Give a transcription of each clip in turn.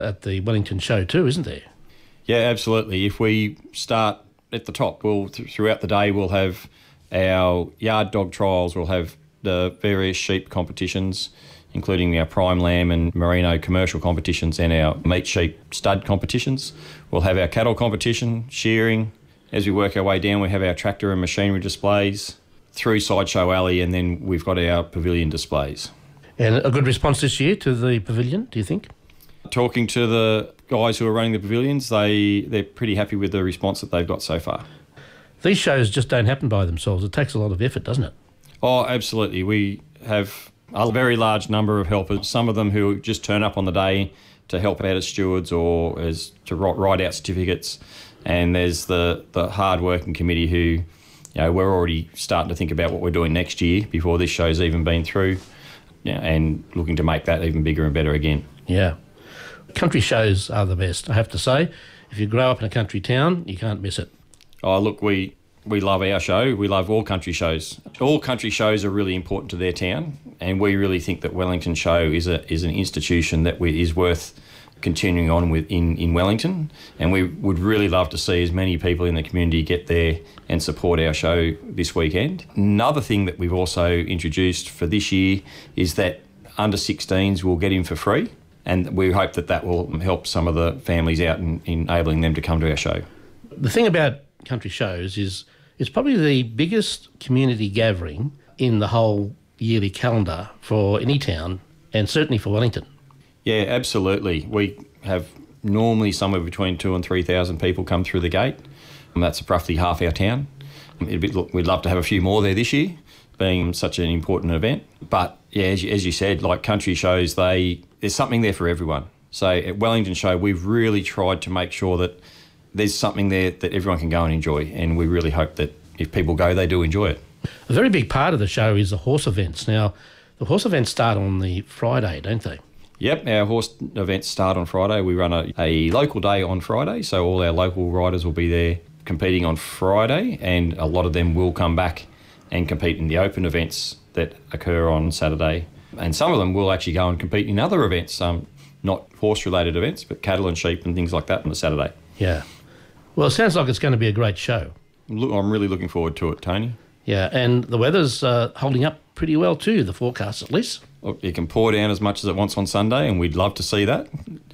at the Wellington show too, isn't there? Yeah, absolutely. If we start at the top, throughout the day we'll have our yard dog trials, we'll have the various sheep competitions, including our prime lamb and merino commercial competitions and our meat sheep stud competitions. We'll have our cattle competition, shearing. As we work our way down, we have our tractor and machinery displays through Sideshow Alley, and then we've got our pavilion displays. And a good response this year to the pavilion, do you think? Talking to the guys who are running the pavilions, they're pretty happy with the response that they've got so far. These shows just don't happen by themselves. It takes a lot of effort, doesn't it? Oh, absolutely. We have a very large number of helpers, some of them who just turn up on the day to help out as stewards or as to write out certificates. And there's the hard-working committee who, we're already starting to think about what we're doing next year before this show's even been through, and looking to make that even bigger and better again. Yeah. Country shows are the best, I have to say. If you grow up in a country town, you can't miss it. Oh, look, we love our show. We love all country shows. All country shows are really important to their town, and we really think that Wellington Show is an institution that is worth continuing on with in Wellington, and we would really love to see as many people in the community get there and support our show this weekend. Another thing that we've also introduced for this year is that under 16s will get in for free, and we hope that will help some of the families out in enabling them to come to our show. The thing about country shows is it's probably the biggest community gathering in the whole yearly calendar for any town, and certainly for Wellington. Yeah, absolutely. We have normally somewhere between 2,000 and 3,000 people come through the gate. And that's roughly half our town. We'd love to have a few more there this year, being such an important event. But yeah, as you said, like country shows, there's something there for everyone. So at Wellington Show, we've really tried to make sure that there's something there that everyone can go and enjoy. And we really hope that if people go, they do enjoy it. A very big part of the show is the horse events. Now, the horse events start on the Friday, don't they? Yep, our horse events start on Friday. We run a local day on Friday, so all our local riders will be there competing on Friday, and a lot of them will come back and compete in the open events that occur on Saturday. And some of them will actually go and compete in other events, not horse-related events, but cattle and sheep and things like that on the Saturday. Yeah. Well, it sounds like it's going to be a great show. I'm really looking forward to it, Tony. Yeah, and the weather's holding up pretty well too, the forecast at least. Look, it can pour down as much as it wants on Sunday, and we'd love to see that.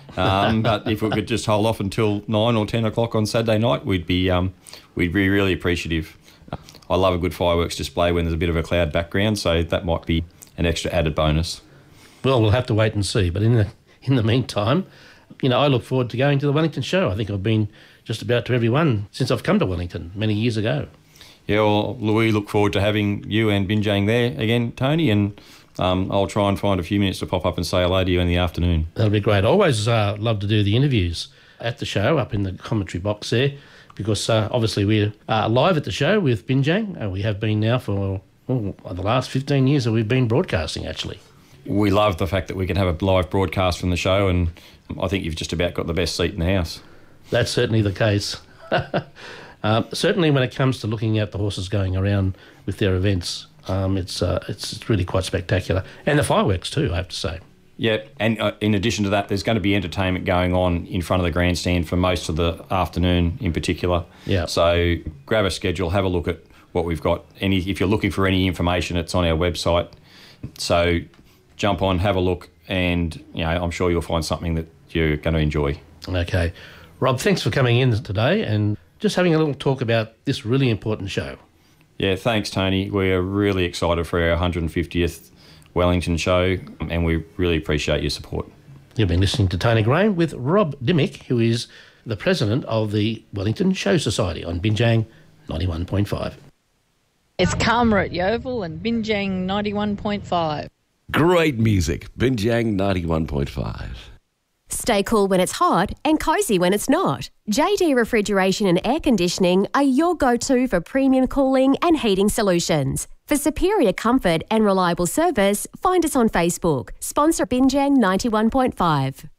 But if we could just hold off until 9 or 10 o'clock on Saturday night, we'd be really appreciative. I love a good fireworks display when there's a bit of a cloud background, so that might be an extra added bonus. Well, we'll have to wait and see. But in the meantime, I look forward to going to the Wellington show. I think I've been just about to every one since I've come to Wellington many years ago. Yeah, well, we look forward to having you and Binjang there again, Tony, and I'll try and find a few minutes to pop up and say hello to you in the afternoon. That'll be great. I always love to do the interviews at the show up in the commentary box there, because obviously we're live at the show with Binjang. We have been now for the last 15 years that we've been broadcasting, actually. We love the fact that we can have a live broadcast from the show, and I think you've just about got the best seat in the house. That's certainly the case. Certainly when it comes to looking at the horses going around with their events, it's really quite spectacular. And the fireworks too, I have to say. Yeah, and in addition to that, there's going to be entertainment going on in front of the grandstand for most of the afternoon in particular. Yeah. So grab a schedule, have a look at what we've got. If you're looking for any information, it's on our website. So jump on, have a look, and I'm sure you'll find something that you're going to enjoy. Okay. Rob, thanks for coming in today and just having a little talk about this really important show. Yeah, thanks, Tony. We're really excited for our 150th Wellington show, and we really appreciate your support. You've been listening to Tony Graham with Rob Dimmick, who is the president of the Wellington Show Society on Binjang 91.5. It's Karma at Yeovil and Binjang 91.5. Great music, Binjang 91.5. Stay cool when it's hot and cosy when it's not. JD Refrigeration and Air Conditioning are your go-to for premium cooling and heating solutions. For superior comfort and reliable service, find us on Facebook. Sponsor Binjang 91.5.